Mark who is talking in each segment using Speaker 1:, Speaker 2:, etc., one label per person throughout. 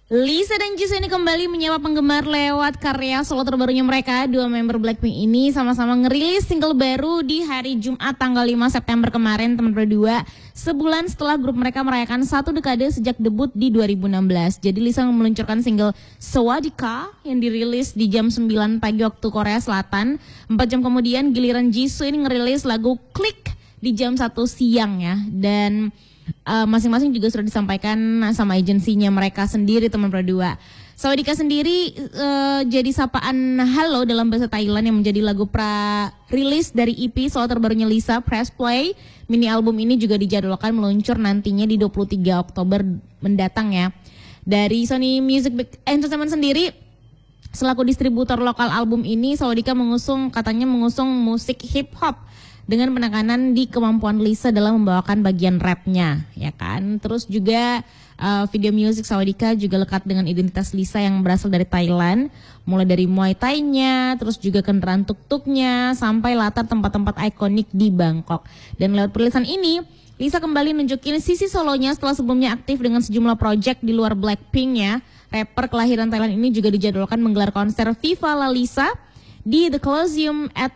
Speaker 1: Lisa dan Jisoo ini kembali menyapa penggemar lewat karya solo terbarunya mereka. Dua member Blackpink ini sama-sama ngerilis single baru di hari Jumat tanggal 5 September kemarin, teman berdua. Sebulan setelah grup mereka merayakan 1 dekade sejak debut di 2016. Jadi Lisa meluncurkan single Sawadika yang dirilis di jam 9 pagi waktu Korea Selatan. 4 jam kemudian giliran Jisoo ini ngerilis lagu Click di jam 1 siang ya. Dan masing-masing juga sudah disampaikan sama agensinya mereka sendiri, teman berdua. Sawadika sendiri jadi sapaan halo dalam bahasa Thailand yang menjadi lagu pra-rilis dari EP solo terbarunya Lisa, Press Play. Mini album ini juga dijadwalkan meluncur nantinya di 23 Oktober mendatang ya. Dari Sony Music Entertainment sendiri, selaku distributor lokal album ini, Sawadika katanya mengusung musik hip hop dengan penekanan di kemampuan Lisa dalam membawakan bagian rapnya, ya kan. Terus juga video music Sawadika juga lekat dengan identitas Lisa yang berasal dari Thailand, mulai dari Muay Thai-nya, terus juga kendaraan tuk-tuknya, sampai latar tempat-tempat ikonik di Bangkok. Dan lewat perilisan ini, Lisa kembali nunjukin sisi solonya setelah sebelumnya aktif dengan sejumlah project di luar Blackpink ya. Rapper kelahiran Thailand ini juga dijadwalkan menggelar konser Viva La Lisa di The Colosseum at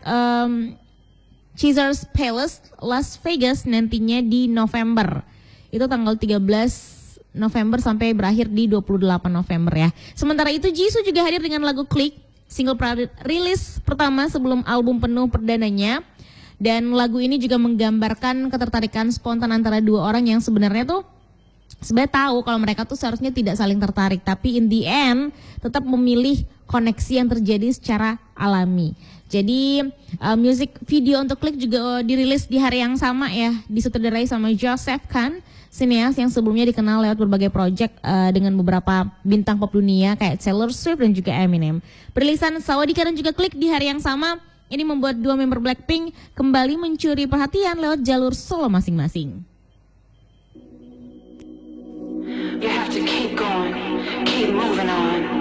Speaker 1: Caesars Palace, Las Vegas nantinya di November. Itu tanggal 13 November sampai berakhir di 28 November ya. Sementara itu Jisoo juga hadir dengan lagu Click, single rilis pertama sebelum album penuh perdananya. Dan lagu ini juga menggambarkan ketertarikan spontan antara dua orang yang sebenarnya tahu kalau mereka tuh seharusnya tidak saling tertarik. Tapi in the end tetap memilih koneksi yang terjadi secara alami. Jadi music video untuk Click juga dirilis di hari yang sama ya, disutradarai sama Joseph Kahn, sineas yang sebelumnya dikenal lewat berbagai project dengan beberapa bintang pop dunia kayak Taylor Swift dan juga Eminem. Perilisan Sawadika dan juga Click di hari yang sama ini membuat dua member Blackpink kembali mencuri perhatian lewat jalur solo masing-masing.
Speaker 2: You have to keep going, keep moving on.